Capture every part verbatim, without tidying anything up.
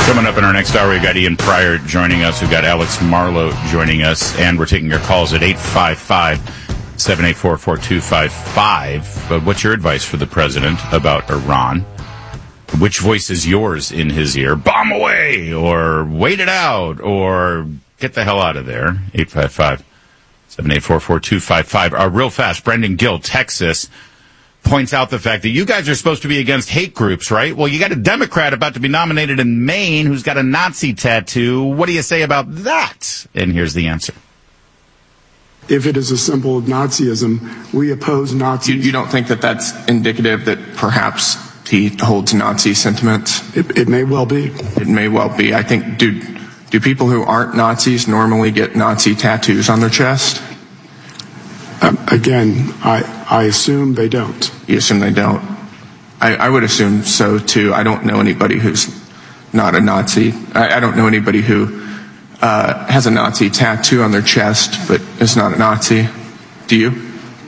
Coming up in our next hour, we've got Ian Pryor joining us. We've got Alex Marlow joining us, and we're taking your calls at eight five five, seven eight four, four two five five. But what's your advice for the president about Iran? Which voice is yours in his ear? Bomb away, or wait it out, or get the hell out of there. eight five five, seven eight four, four two five five. Uh, real fast, Brendan Gill, Texas, points out the fact that you guys are supposed to be against hate groups, right? Well, you got a Democrat about to be nominated in Maine who's got a Nazi tattoo. What do you say about that? And here's the answer. If it is a symbol of Nazism, we oppose Nazis. You, you don't think that that's indicative that perhaps he holds Nazi sentiments? It, it may well be. It may well be. I think, do, do people who aren't Nazis normally get Nazi tattoos on their chest? Um, again, I, I assume they don't. You assume they don't? I, I would assume so, too. I don't know anybody who's not a Nazi. I, I don't know anybody who uh, has a Nazi tattoo on their chest but is not a Nazi. Do you?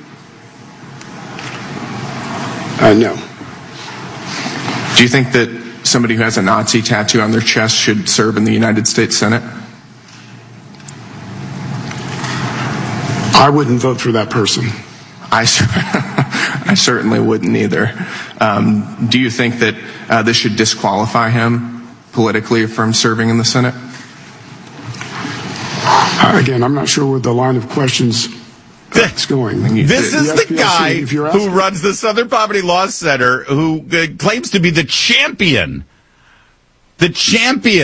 Uh, no. Do you think that somebody who has a Nazi tattoo on their chest should serve in the United States Senate? I wouldn't vote for that person. I, I certainly wouldn't either. Um, do you think that uh, this should disqualify him politically from serving in the Senate? Uh, again, I'm not sure where the line of questions is going. This is the, the guy who runs the Southern Poverty Law Center, who uh, claims to be the champion. The champion.